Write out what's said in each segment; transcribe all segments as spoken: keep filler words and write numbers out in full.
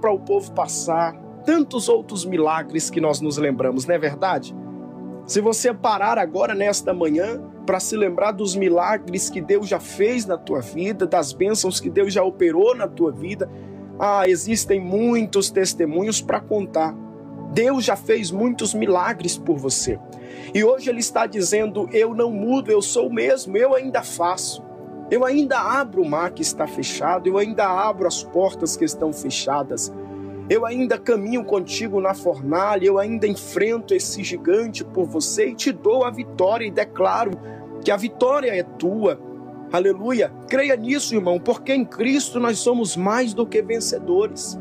para o povo passar, tantos outros milagres que nós nos lembramos, não é verdade? Se você parar agora nesta manhã para se lembrar dos milagres que Deus já fez na tua vida, das bênçãos que Deus já operou na tua vida, ah, existem muitos testemunhos para contar. Deus já fez muitos milagres por você. E hoje Ele está dizendo, eu não mudo, eu sou o mesmo, eu ainda faço. Eu ainda abro o mar que está fechado, eu ainda abro as portas que estão fechadas. Eu ainda caminho contigo na fornalha, eu ainda enfrento esse gigante por você e te dou a vitória e declaro que a vitória é tua. Aleluia. Creia nisso, irmão, porque em Cristo nós somos mais do que vencedores.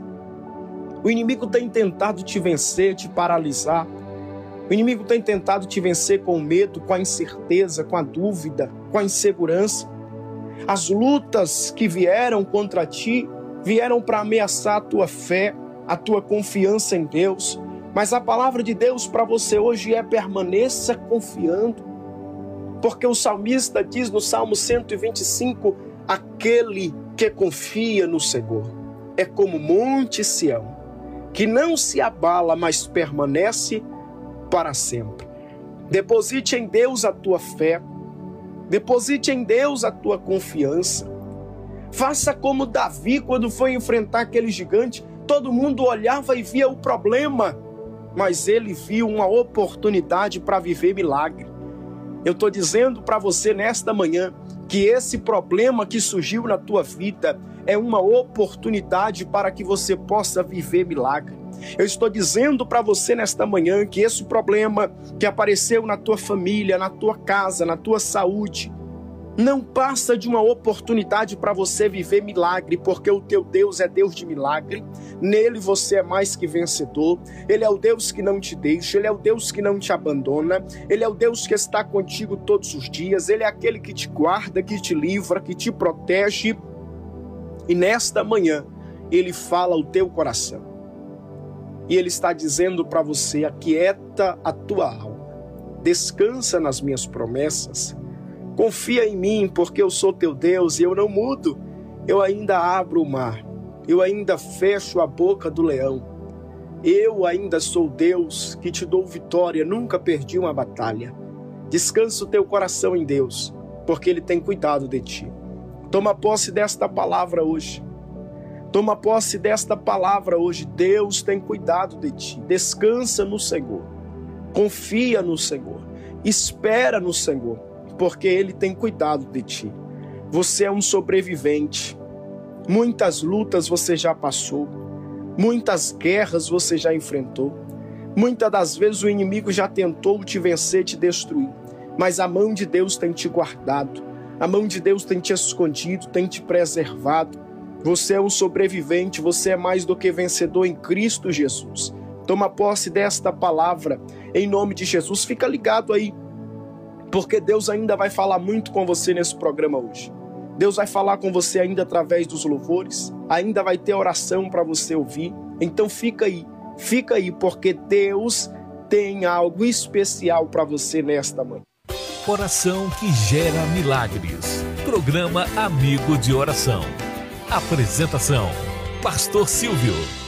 O inimigo tem tentado te vencer, te paralisar. O inimigo tem tentado te vencer com o medo, com a incerteza, com a dúvida, com a insegurança. As lutas que vieram contra ti, vieram para ameaçar a tua fé, a tua confiança em Deus. Mas a palavra de Deus para você hoje é permaneça confiando. Porque o salmista diz no Salmo cento e vinte e cinco, aquele que confia no Senhor é como monte Sião, que não se abala, mas permanece para sempre. Deposite em Deus a tua fé, deposite em Deus a tua confiança. Faça como Davi quando foi enfrentar aquele gigante, todo mundo olhava e via o problema, mas ele viu uma oportunidade para viver milagre. Eu estou dizendo para você nesta manhã que esse problema que surgiu na tua vida é uma oportunidade para que você possa viver milagre. Eu estou dizendo para você nesta manhã que esse problema que apareceu na tua família, na tua casa, na tua saúde, não passa de uma oportunidade para você viver milagre, porque o teu Deus é Deus de milagre. Nele você é mais que vencedor. Ele é o Deus que não te deixa, Ele é o Deus que não te abandona, Ele é o Deus que está contigo todos os dias, Ele é aquele que te guarda, que te livra, que te protege. E nesta manhã, Ele fala ao teu coração. E Ele está dizendo para você, aquieta a tua alma, descansa nas minhas promessas, confia em mim, porque eu sou teu Deus e eu não mudo. Eu ainda abro o mar, eu ainda fecho a boca do leão. Eu ainda sou Deus que te dou vitória, nunca perdi uma batalha. Descansa o teu coração em Deus, porque Ele tem cuidado de ti. Toma posse desta palavra hoje. Toma posse desta palavra hoje. Deus tem cuidado de ti. Descansa no Senhor. Confia no Senhor. Espera no Senhor, porque Ele tem cuidado de ti. Você é um sobrevivente. Muitas lutas você já passou. Muitas guerras você já enfrentou. Muitas das vezes o inimigo já tentou te vencer, te destruir. Mas a mão de Deus tem te guardado. A mão de Deus tem te escondido, tem te preservado. Você é um sobrevivente, você é mais do que vencedor em Cristo Jesus. Toma posse desta palavra em nome de Jesus. Fica ligado aí, porque Deus ainda vai falar muito com você nesse programa hoje. Deus vai falar com você ainda através dos louvores, ainda vai ter oração para você ouvir. Então fica aí, fica aí, porque Deus tem algo especial para você nesta manhã. Oração que gera milagres. Programa Amigo de Oração. Apresentação: Pastor Silvio.